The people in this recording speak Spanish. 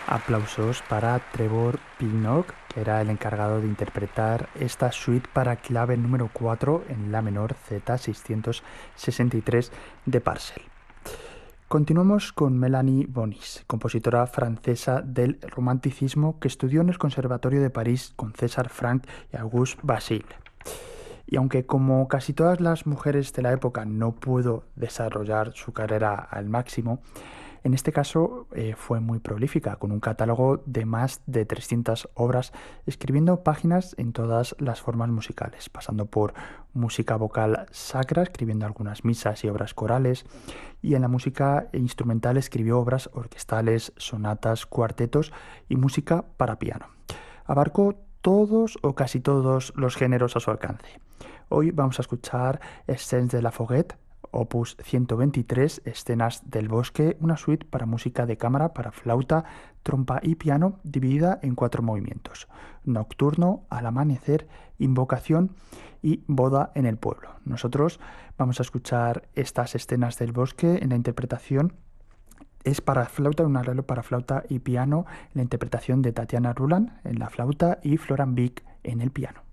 Aplausos para Trevor Pinnock, que era el encargado de interpretar esta suite para clave número 4 en la menor Z663 de Parcel. Continuamos con Melanie Bonis, compositora francesa del romanticismo que estudió en el Conservatorio de París con César Franck y Auguste Basile. Y aunque como casi todas las mujeres de la época no pudo desarrollar su carrera al máximo, en este caso fue muy prolífica, con un catálogo de más de 300 obras, escribiendo páginas en todas las formas musicales, pasando por música vocal sacra, escribiendo algunas misas y obras corales, y en la música instrumental escribió obras orquestales, sonatas, cuartetos y música para piano. Abarcó todos o casi todos los géneros a su alcance. Hoy vamos a escuchar Escenes de la Foguette, opus 123, Escenas del Bosque, una suite para música de cámara para flauta, trompa y piano, dividida en 4 movimientos: Nocturno, Al amanecer, Invocación y Boda en el pueblo. Nosotros vamos a escuchar estas Escenas del Bosque en la interpretación. Es para flauta, un arreglo para flauta y piano, en la interpretación de Tatiana Rulan en la flauta y Florian Wieck en el piano.